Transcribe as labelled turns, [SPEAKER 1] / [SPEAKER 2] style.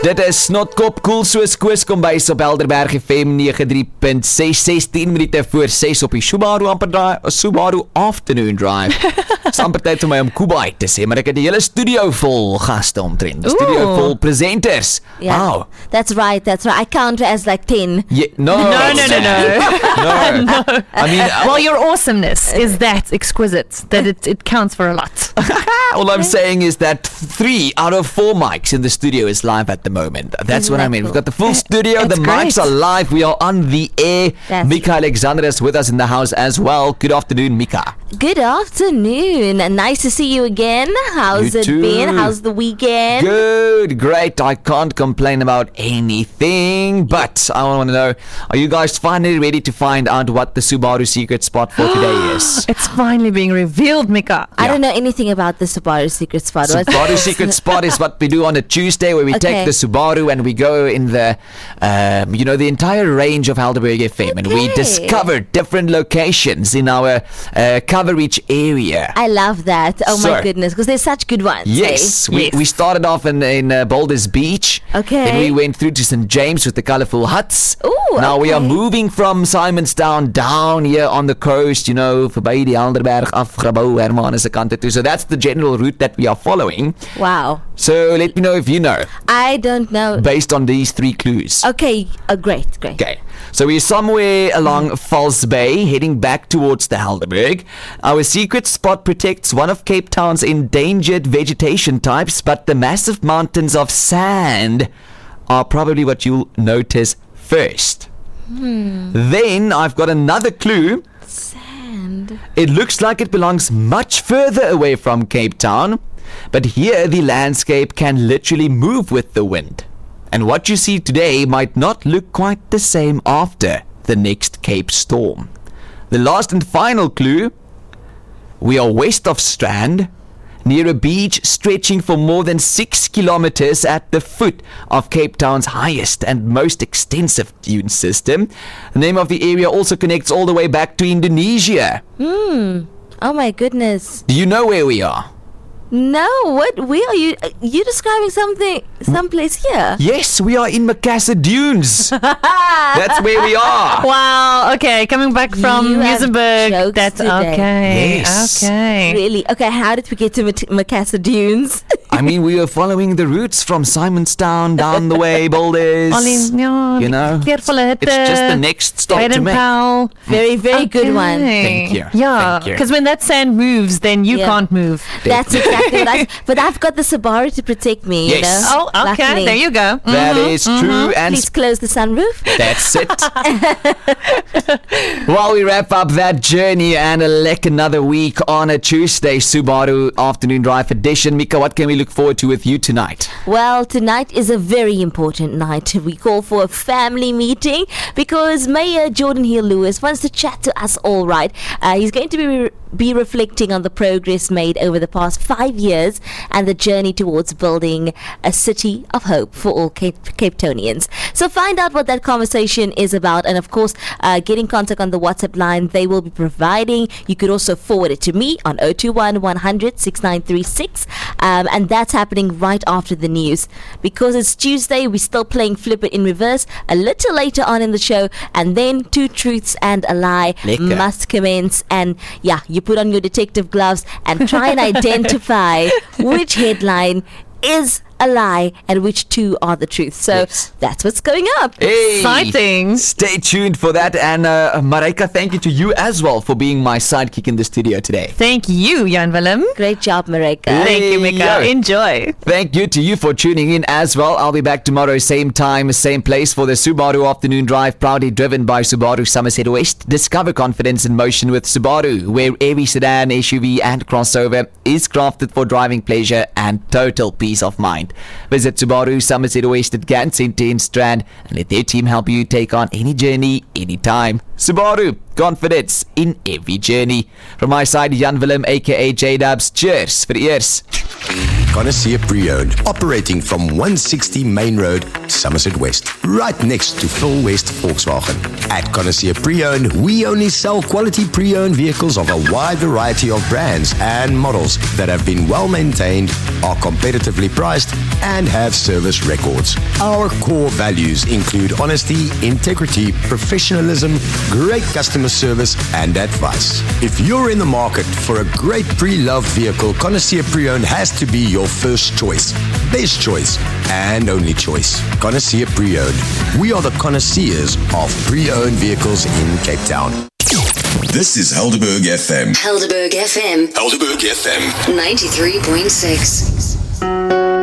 [SPEAKER 1] Dit is Snotkop, koel soos Kooskombuis op Helderberg FM 93.6, 16 minute voor 6 op die Subaru Afternoon Drive. Dis amper tyd vir my om Kubai te sê, maar ek het die hele studio vol gaste omtrent. Studio vol presenters.
[SPEAKER 2] Yeah,
[SPEAKER 1] Wow.
[SPEAKER 2] That's right. I count as like 10.
[SPEAKER 1] Yeah, no.
[SPEAKER 3] No.
[SPEAKER 1] I mean,
[SPEAKER 3] Well, your awesomeness is that exquisite that it counts for a lot.
[SPEAKER 1] all I'm saying is that 3 out of 4 mics in the studio is live at the moment. That's what I mean. We've got the full studio.
[SPEAKER 3] That's
[SPEAKER 1] The mics
[SPEAKER 3] great.
[SPEAKER 1] are live. We are on the air.
[SPEAKER 2] That's
[SPEAKER 1] Mika Alexander is with us in the house as well. Good afternoon, Mika.
[SPEAKER 2] Good afternoon. Nice to see you again. How's
[SPEAKER 1] You
[SPEAKER 2] it
[SPEAKER 1] too.
[SPEAKER 2] been? How's the weekend?
[SPEAKER 1] Good, great. I can't complain about anything. But I want to know, are you guys finally ready to find out what the Subaru secret spot for today is?
[SPEAKER 3] It's finally being revealed, Mika.
[SPEAKER 2] I don't know anything about the Subaru secret spot. What's
[SPEAKER 1] Subaru
[SPEAKER 2] this?
[SPEAKER 1] Secret Spot is what we do on a Tuesday, where we take
[SPEAKER 2] Okay.
[SPEAKER 1] the Subaru and we go in the, the entire range of Helderberg FM, and we
[SPEAKER 2] Okay.
[SPEAKER 1] discover different locations in our coverage area.
[SPEAKER 2] I love that. Oh
[SPEAKER 1] So-
[SPEAKER 2] my goodness, because there's such good ones.
[SPEAKER 1] Yes,
[SPEAKER 2] eh?
[SPEAKER 1] we started off in Boulders Beach.
[SPEAKER 2] Okay.
[SPEAKER 1] Then we went through to St. James with the colourful huts.
[SPEAKER 2] Ooh,
[SPEAKER 1] Now we are
[SPEAKER 2] okay.
[SPEAKER 1] moving from Simonstown down here on the coast, verby die Helderberg afgebou Hermanus se kante toe. So that's the general route that we are following.
[SPEAKER 2] Wow.
[SPEAKER 1] So let me know if you know,
[SPEAKER 2] I don't know.
[SPEAKER 1] based on these 3 clues.
[SPEAKER 2] Okay. Great.
[SPEAKER 1] Okay, so we're somewhere along False Bay, heading back towards the Helderberg. Our secret spot protects one of Cape Town's endangered vegetation types, but the massive mountains of sand are probably what you'll notice first. Then I've got another clue.
[SPEAKER 2] Sand.
[SPEAKER 1] It looks like it belongs much further away from Cape Town, but here the landscape can literally move with the wind. And what you see today might not look quite the same after the next Cape storm. The last and final clue, we are west of Strand, near a beach stretching for more than 6 kilometers at the foot of Cape Town's highest and most extensive dune system. The name of the area also connects all the way back to Indonesia.
[SPEAKER 2] Oh my goodness.
[SPEAKER 1] Do you know where we are?
[SPEAKER 2] No. What? Where are you? You describing something? Someplace here?
[SPEAKER 1] Yes, we are in Macassar Dunes. That's where we are.
[SPEAKER 3] Wow. Okay, coming back from
[SPEAKER 2] You have
[SPEAKER 3] Muizenberg.
[SPEAKER 2] jokes
[SPEAKER 3] That's
[SPEAKER 2] today.
[SPEAKER 3] okay.
[SPEAKER 1] Yes.
[SPEAKER 3] Okay.
[SPEAKER 2] Really? Okay. How did we get to Macassar Dunes?
[SPEAKER 1] I mean, we were following the routes from Simonstown down the way, Boulders.
[SPEAKER 3] Alleen, ja,
[SPEAKER 1] You know,
[SPEAKER 3] kleurvolle hitte.
[SPEAKER 1] It's just the next stop to make.
[SPEAKER 3] Baden-Powell.
[SPEAKER 2] Very, very good one.
[SPEAKER 1] Thank you.
[SPEAKER 3] Yeah,
[SPEAKER 1] Thank you.
[SPEAKER 3] because when that sand moves, then you
[SPEAKER 2] Yeah.
[SPEAKER 3] can't move.
[SPEAKER 2] That's exactly what I. But I've got the Subaru to protect me.
[SPEAKER 1] Yes.
[SPEAKER 2] You know?
[SPEAKER 3] Oh, okay.
[SPEAKER 2] Luckily.
[SPEAKER 3] There you go.
[SPEAKER 1] That is true, and
[SPEAKER 2] Please close the sunroof.
[SPEAKER 1] that's it. While we wrap up that journey and elect another week on a Tuesday Subaru Afternoon Drive edition, Mika, what can we look forward to with you tonight?
[SPEAKER 2] Well, tonight is a very important night. We call for a family meeting because Mayor Jordan Hill-Lewis wants to chat to us all, right? He's going to be reflecting on the progress made over the past 5 years and the journey towards building a city of hope for all Cape Townians. So find out what that conversation is about, and of course, get in contact on the WhatsApp line they will be providing. You could also forward it to me on 021 100 6936, and that's happening right after the news. Because it's Tuesday, we're still playing Flip It in Reverse a little later on in the show, and then Two Truths and a Lie
[SPEAKER 1] Lekker.
[SPEAKER 2] must commence. And yeah, you put on your detective gloves and try and identify which headline is a lie and which two are the truth. So
[SPEAKER 1] Yes.
[SPEAKER 2] that's what's going up.
[SPEAKER 1] Hey,
[SPEAKER 3] Exciting.
[SPEAKER 1] Stay tuned for that. And Marika, thank you to you as well for being my sidekick in the studio today.
[SPEAKER 3] Thank you, Jan Willem.
[SPEAKER 2] Great job, Marika.
[SPEAKER 3] Thank you,
[SPEAKER 1] Hey,
[SPEAKER 3] Mika.
[SPEAKER 1] yo.
[SPEAKER 3] Enjoy.
[SPEAKER 1] Thank you to you for tuning in as well. I'll be back tomorrow, same time, same place for the Subaru Afternoon Drive, proudly driven by Subaru Somerset West. Discover confidence in motion with Subaru, where every sedan, SUV and crossover is crafted for driving pleasure and total peace of mind. Visit Subaru Somerset West at Gant Centre in Strand and let their team help you take on any journey, anytime. Subaru, confidence in every journey. From my side, Jan Willem aka J-Dubs, cheers vir eers.
[SPEAKER 4] Connoisseur Pre-Owned, operating from 160 Main Road, Somerset West, right next to Phil West Volkswagen. At Connoisseur Pre-Owned, we only sell quality pre-owned vehicles of a wide variety of brands and models that have been well maintained, are competitively priced, and have service records. Our core values include honesty, integrity, professionalism, great customer service, and advice. If you're in the market for a great pre-loved vehicle, Connoisseur Pre-Owned has to be your first choice, best choice, and only choice. Connoisseur Pre-Owned. We are the connoisseurs of pre-owned vehicles in Cape Town.
[SPEAKER 5] This is Helderberg FM.
[SPEAKER 6] Helderberg FM.
[SPEAKER 5] Helderberg FM.
[SPEAKER 6] 93.6.